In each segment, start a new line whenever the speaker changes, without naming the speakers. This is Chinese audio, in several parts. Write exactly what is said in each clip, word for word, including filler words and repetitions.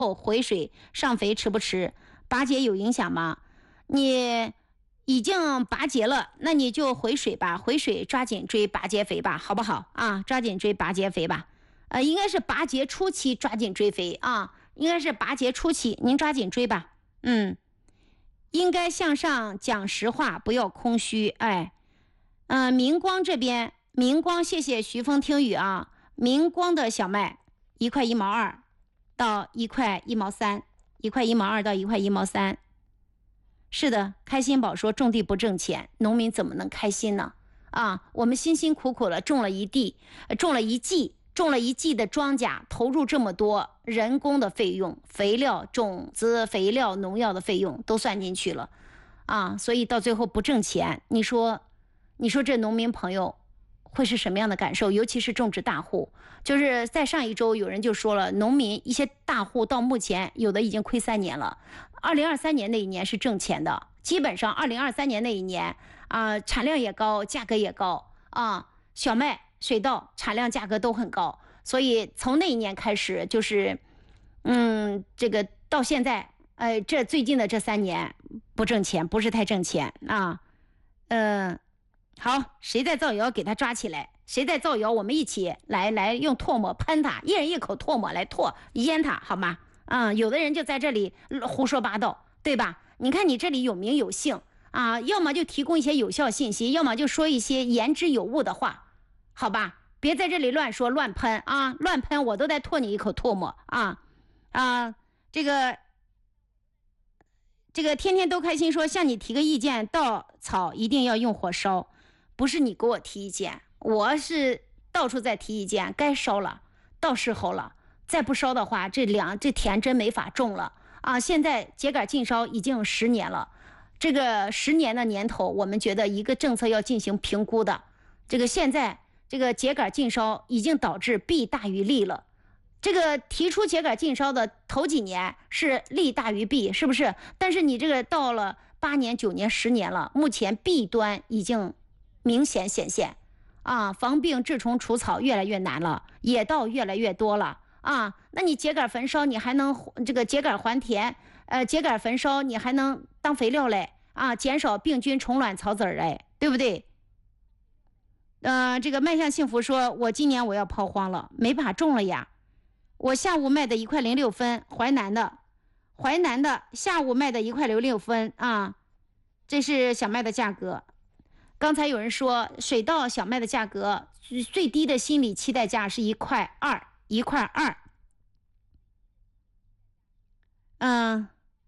回水上肥迟不迟？拔节有影响吗？你已经拔节了，那你就回水吧，回水抓紧追拔节肥吧，好不好啊？抓紧追拔节肥吧。呃，应该是拔节初期抓紧追肥啊，应该是拔节初期，您抓紧追吧。嗯，应该向上讲实话，不要空虚。哎，嗯、呃，明光这边，明光，谢谢徐峰听雨啊。明光的小麦一块一毛二到一块一毛三，一块一毛二到一块一毛三。是的，开心宝说种地不挣钱，农民怎么能开心呢？啊，我们辛辛苦苦了种了一地，种了一季，种了一季的庄稼，投入这么多人工的费用，肥料、种子、肥料、农药的费用都算进去了，啊，所以到最后不挣钱，你说，你说这农民朋友会是什么样的感受？尤其是种植大户，就是在上一周有人就说了，农民一些大户到目前有的已经亏三年了。二零二三年那一年是挣钱的，基本上二零二三年那一年啊、呃，产量也高，价格也高啊，小麦、水稻产量价格都很高，所以从那一年开始就是，嗯，这个到现在，呃，这最近的这三年不挣钱，不是太挣钱啊，嗯、呃，好，谁在造谣给他抓起来，谁在造谣我们一起来来用唾沫喷他，一人一口唾沫来唾淹他，好吗？啊、嗯，有的人就在这里胡说八道，对吧？你看你这里有名有姓啊，要么就提供一些有效信息，要么就说一些言之有物的话，好吧？别在这里乱说乱喷啊，乱喷我都得唾你一口唾沫啊啊！这个这个天天都开心说向你提个意见，稻草一定要用火烧，不是你给我提意见，我是到处在提意见，该烧了，到时候了。再不烧的话，这两这田真没法种了啊！现在秸秆禁烧已经十年了，这个十年的年头，我们觉得一个政策要进行评估的。这个现在这个秸秆禁烧已经导致弊大于利了。这个提出秸秆禁烧的头几年是利大于弊，是不是？但是你这个到了八年、九年、十年了，目前弊端已经明显显现啊！防病治虫除草越来越难了，野稻越来越多了。啊，那你秸秆焚烧，你还能这个秸秆还田，呃，秸秆焚烧你还能当肥料嘞，啊，减少病菌、虫卵、草籽儿嘞，对不对？呃，这个迈向幸福说，我今年我要抛荒了，没法种了呀。我下午卖的一块零六分，淮南的，淮南的下午卖的一块零六分啊，这是小麦的价格。刚才有人说水稻小麦的价格最低的心理期待价是一块二。一块二，嗯，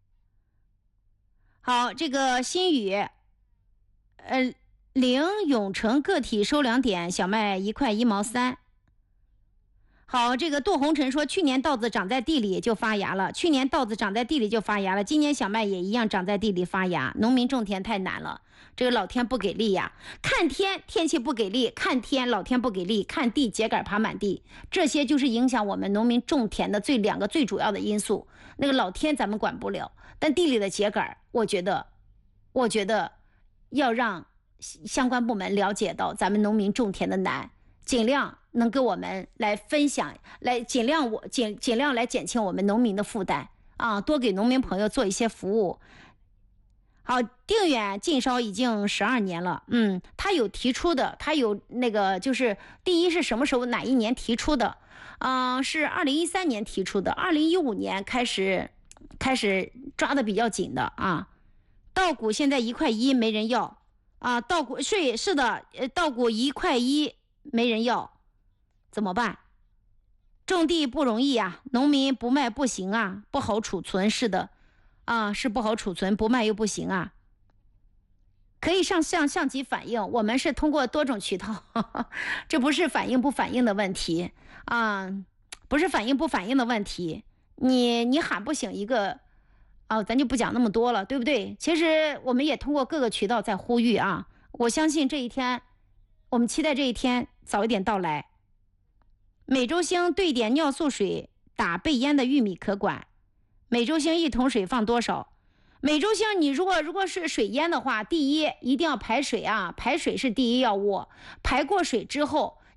好，这个新宇，呃，零永城个体收粮点小麦一块一毛三。好，这个杜红尘说，去年稻子长在地里就发芽了，去年稻子长在地里就发芽了，今年小麦也一样长在地里发芽。农民种田太难了，这个老天不给力呀！看天天气不给力，看天老天不给力，看地秸秆爬满地，这些就是影响我们农民种田的最两个最主要的因素。那个老天咱们管不了，但地里的秸秆，我觉得，我觉得要让相关部门了解到咱们农民种田的难，尽量能给我们来分享，来尽量我尽尽量来减轻我们农民的负担啊，多给农民朋友做一些服务。好，定远禁烧已经十二年了，嗯，他有提出的，他有那个就是第一是什么时候哪一年提出的？嗯、呃，是二零一三年提出的，二零一五年开始开始抓的比较紧的啊。稻谷现在一块一没人要啊，稻谷税是的，呃，稻谷一块一没人要，怎么办？种地不容易啊，农民不卖不行啊，不好储存，是的。啊，是不好储存，不卖又不行啊。可以上向上级反映，我们是通过多种渠道，呵呵，这不是反映不反映的问题啊，不是反映不反映的问题。你你喊不醒一个，哦，咱就不讲那么多了，对不对？其实我们也通过各个渠道在呼吁啊，我相信这一天，我们期待这一天早一点到来。美洲星兑点尿素水打被淹的玉米可管。美洲星一桶水放多少？美洲星你如果如果是水淹的话，第一一定要排水啊，排水是第一要务。排过水之后，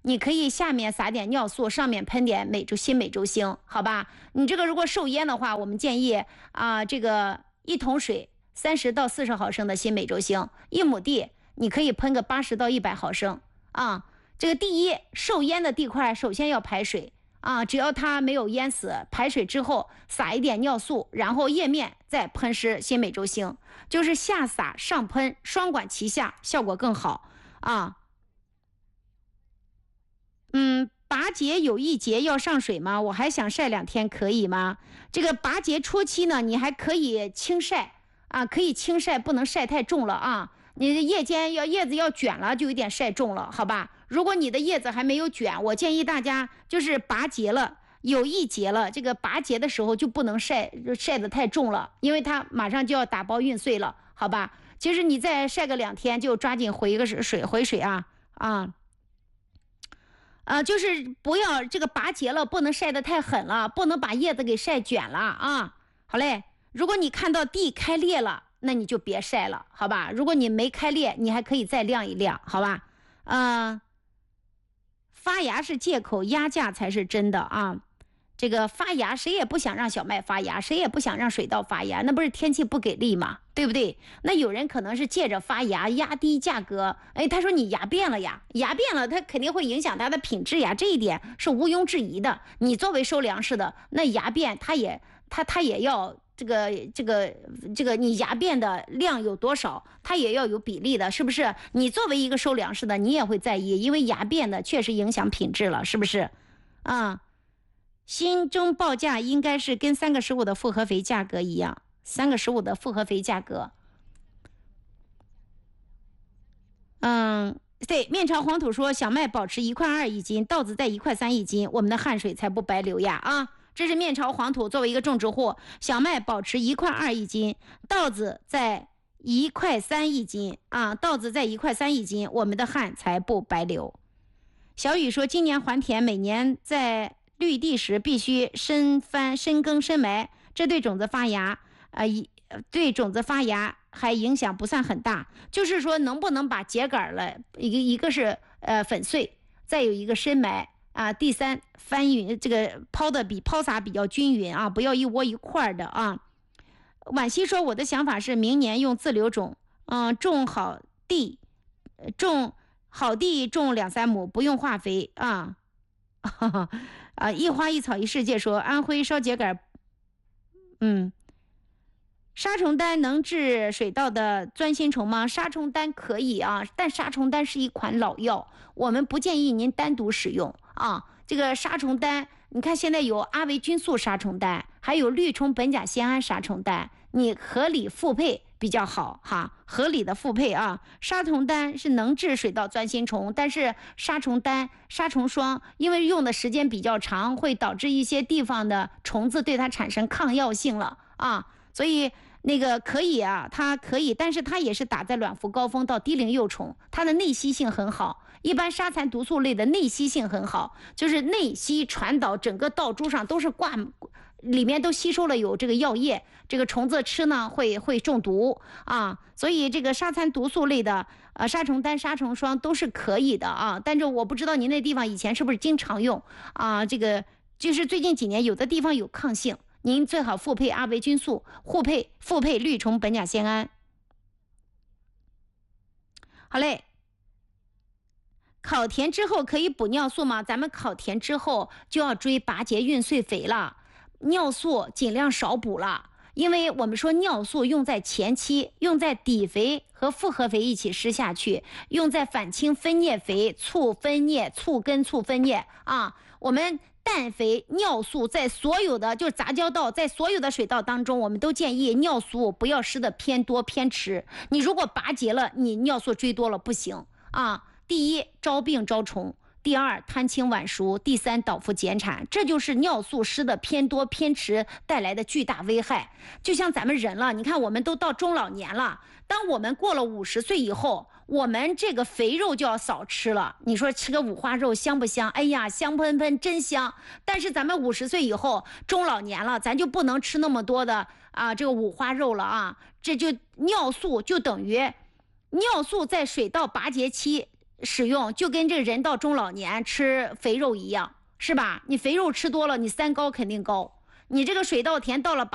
你可以下面撒点尿素，上面喷点美洲新美洲星，好吧？你这个如果受淹的话，我们建议啊、这个一桶水三十到四十毫升的新美洲星，一亩地你可以喷个八十到一百毫升啊。这个第一，受淹的地块首先要排水啊，只要它没有淹死，排水之后撒一点尿素，然后叶面再喷施新美洲星，就是下撒上喷，双管齐下，效果更好啊。嗯，拔节有一节要上水吗？我还想晒两天，可以吗？这个拔节初期呢，你还可以轻晒啊，可以轻晒，不能晒太重了啊。你的叶间要叶子要卷了，就有点晒重了，好吧？如果你的叶子还没有卷，我建议大家就是拔节了，有一节了，这个拔节的时候就不能晒晒得太重了，因为它马上就要打包运碎了，好吧？其实你再晒个两天，就抓紧回个水回水啊啊。啊、呃，就是不要这个拔节了，不能晒得太狠了，不能把叶子给晒卷了啊。好嘞，如果你看到地开裂了，那你就别晒了，好吧？如果你没开裂，你还可以再晾一晾，好吧？嗯、呃，发芽是借口，压价才是真的啊。这个发芽，谁也不想让小麦发芽，谁也不想让水稻发芽，那不是天气不给力吗？对不对？那有人可能是借着发芽压低价格，哎，他说你芽变了呀，芽变了，它肯定会影响它的品质呀，这一点是毋庸置疑的。你作为收粮食的，那芽变它也它它也要这个这个这个你芽变的量有多少，它也要有比例的，是不是？你作为一个收粮食的，你也会在意，因为芽变的确实影响品质了，是不是？啊、嗯。新中报价应该是跟三个十五的复合肥价格一样，三个十五的复合肥价格。嗯，对，面朝黄土说小麦保持一块二一斤，稻子在一块三一斤，我们的汗水才不白流呀啊！这是面朝黄土作为一个种植户，小麦保持一块二一斤，稻子在一块三一斤啊，稻子在一块三一斤，我们的汗才不白流。小雨说，今年还田，每年在绿地时必须深翻深耕深埋，这对种子发芽呃对种子发芽还影响不算很大，就是说能不能把秸秆了一个一个是呃粉碎，再有一个深埋啊，第三翻匀这个抛的比抛洒比较均匀啊，不要一窝一块的啊。婉希说，我的想法是明年用自留种，嗯、呃，种好地种好地种两三亩，不用化肥啊。啊，一花一草一世界说，安徽烧秸秆，嗯，杀虫丹能治水稻的钻心虫吗？杀虫丹可以啊，但杀虫丹是一款老药，我们不建议您单独使用啊。这个杀虫丹，你看现在有阿维菌素杀虫丹，还有绿虫苯甲酰胺杀虫丹，你合理复配比较好哈，合理的复配啊。杀虫丹是能治水稻钻心虫，但是杀虫丹、杀虫霜因为用的时间比较长，会导致一些地方的虫子对它产生抗药性了啊，所以那个可以啊，它可以，但是它也是打在卵伏高峰到低龄幼虫，它的内吸性很好。一般杀残毒素类的内吸性很好，就是内吸传导整个稻株上都是挂，里面都吸收了有这个药液，这个虫子吃呢会会中毒啊，所以这个杀残毒素类的呃杀虫丹、杀虫霜都是可以的啊。但是我不知道您那地方以前是不是经常用啊？这个就是最近几年有的地方有抗性，您最好复配阿维菌素，互配复配绿虫苯甲酰胺。好嘞。烤田之后可以补尿素吗？咱们烤田之后就要追拔节运碎肥了，尿素尽量少补了，因为我们说尿素用在前期，用在底肥和复合肥一起施下去，用在反清分蘖肥、促分蘖、促根、促分蘖啊。我们氮肥、尿素在所有的就是杂交稻，在所有的水稻当中，我们都建议尿素不要施的偏多偏迟。你如果拔节了，你尿素追多了不行啊。第一，招病招虫；第二，贪轻晚熟；第三，倒伏减产。这就是尿素施的偏多偏迟带来的巨大危害。就像咱们人了，你看我们都到中老年了，当我们过了五十岁以后，我们这个肥肉就要少吃了。你说吃个五花肉香不香？哎呀，香喷喷，真香！但是咱们五十岁以后，中老年了，咱就不能吃那么多的啊，这个五花肉了啊。这就尿素就等于尿素在水稻拔节期。 使用，就跟这人到中老年吃肥肉一样，是吧？你肥肉吃多了，你三高肯定高。你这个水稻田到了